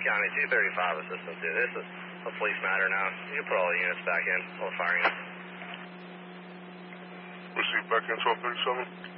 County 235 assistance here. This is a police matter now. You can put all the units back in, all the fire units. Receive back in 1237.